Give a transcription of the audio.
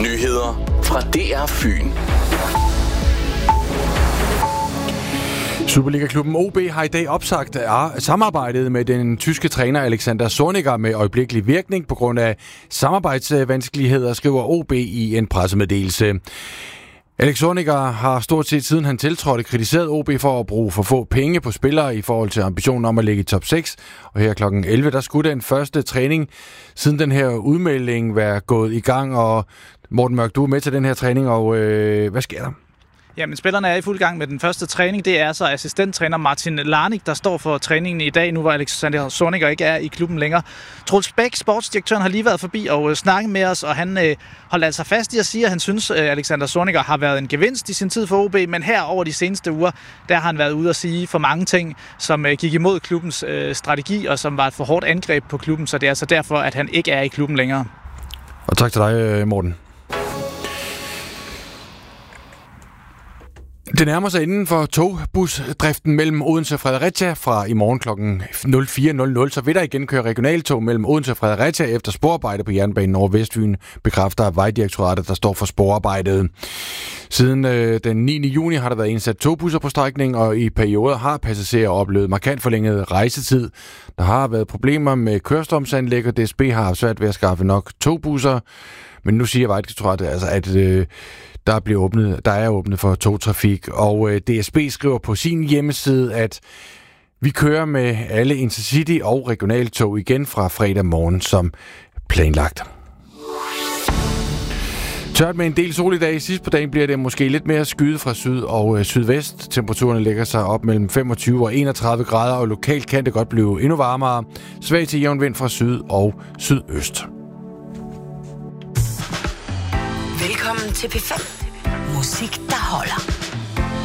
Nyheder fra DR Fyn. Superliga-klubben OB har i dag opsagt samarbejdet med den tyske træner Alexander Zorniger med øjeblikkelig virkning på grund af samarbejdsvanskeligheder, skriver OB i en pressemeddelelse. Alex Zorniger har stort set siden han tiltrådte kritiseret OB for at bruge for få penge på spillere i forhold til ambitionen om at ligge i top 6. Og her kl. 11, der skulle den første træning siden den her udmelding være gået i gang. Og Morten Mørk, du er med til den her træning, og hvad sker der? Jamen, spillerne er i fuld gang med den første træning. Det er så assistenttræner Martin Larnik, der står for træningen i dag, nu hvor Alexander Zorniger ikke er i klubben længere. Troels Bæk, sportsdirektøren, har lige været forbi og snakket med os, og han holder altså fast i at sige, at han synes, at Alexander Zorniger har været en gevinst i sin tid for OB, men her over de seneste uger, der har han været ude at sige for mange ting, som gik imod klubbens strategi, og som var et for hårdt angreb på klubben, så det er altså derfor, at han ikke er i klubben længere. Og tak til dig, Morten. Det nærmer sig inden for togbusdriften mellem Odense og Fredericia fra i morgen kl. 04.00, så vil der igen køre regionaltog mellem Odense og Fredericia efter sporarbejde på jernbanen over Vestfyn, bekræfter Vejdirektoratet, der står for sporarbejdet. Siden den 9. juni har der været indsat togbusser på strækningen, og i perioder har passagerer oplevet markant forlænget rejsetid. Der har været problemer med kørestomsanlæg, og DSB har haft svært ved at skaffe nok togbusser, men nu siger Vejdirektoratet altså, at der er åbnet for togtrafik, og DSB skriver på sin hjemmeside, at vi kører med alle Intercity og regionaltog igen fra fredag morgen som planlagt. Tørt med en del sol i dag. Sidst på dagen bliver det måske lidt mere skyet fra syd og sydvest. Temperaturerne lægger sig op mellem 25 og 31 grader, og lokalt kan det godt blive endnu varmere. Svag til jævn vind fra syd og sydøst. Velkommen til P5. Musik, der holder.